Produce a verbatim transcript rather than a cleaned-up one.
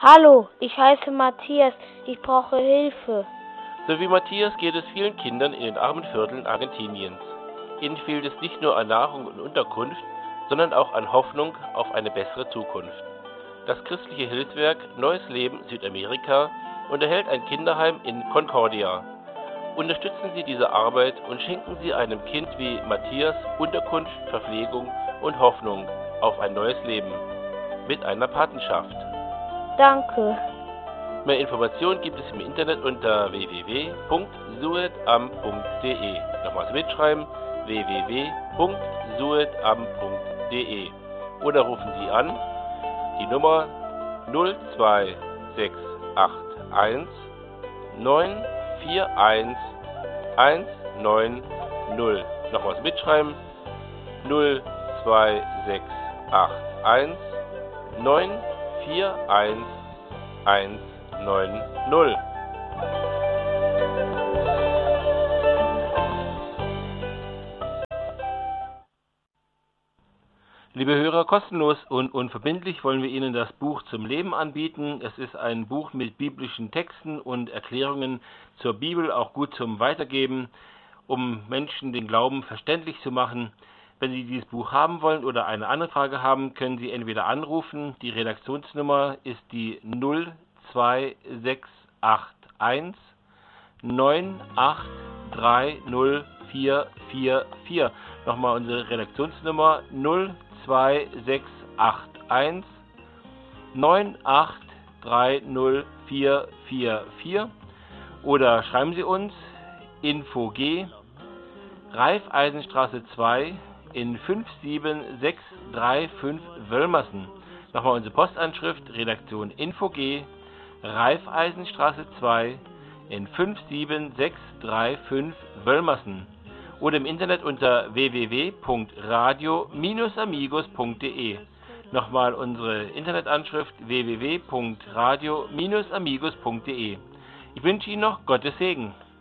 Hallo, ich heiße Matthias, ich brauche Hilfe. So wie Matthias geht es vielen Kindern in den armen Vierteln Argentiniens. Ihnen fehlt es nicht nur an Nahrung und Unterkunft, sondern auch an Hoffnung auf eine bessere Zukunft. Das christliche Hilfswerk Neues Leben Südamerika unterhält ein Kinderheim in Concordia. Unterstützen Sie diese Arbeit und schenken Sie einem Kind wie Matthias Unterkunft, Verpflegung und Hoffnung auf ein neues Leben mit einer Patenschaft. Danke. Mehr Informationen gibt es im Internet unter w w w punkt suedam punkt de. Nochmals mitschreiben, w w w punkt suedam punkt de. Oder rufen Sie an die Nummer null zwei sechs acht eins neun vier eins eins neun null. Nochmals mitschreiben, null zwei sechs acht eins neun vier eins eins neun null. Liebe Hörer, kostenlos und unverbindlich wollen wir Ihnen das Buch zum Leben anbieten. Es ist ein Buch mit biblischen Texten und Erklärungen zur Bibel, auch gut zum Weitergeben, um Menschen den Glauben verständlich zu machen. Wenn Sie dieses Buch haben wollen oder eine andere Frage haben, können Sie entweder anrufen. Die Redaktionsnummer ist die null zwei sechs acht eins neun acht drei null vier vier vier. Nochmal unsere Redaktionsnummer null zwei sechs acht eins neun acht drei null vier vier vier oder schreiben Sie uns Info G Raiffeisenstraße zwei in fünf sieben sechs drei fünf Wölmersen. Nochmal unsere Postanschrift Redaktion Info G Raiffeisenstraße zwei in fünf sieben sechs drei fünf Wölmersen. Oder im Internet unter w w w punkt radio Bindestrich amigos punkt de. Nochmal unsere Internetanschrift w w w punkt radio Bindestrich amigos punkt de. Ich wünsche Ihnen noch Gottes Segen.